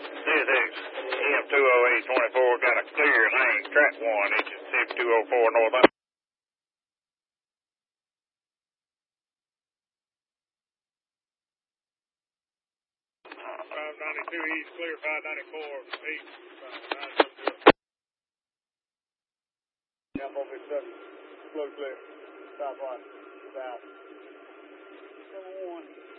CSX EM20824 got a clear lane, track 1, engine 6204 north. 592 east, clear 594 east. 457, slow clear, stop right, south. 1.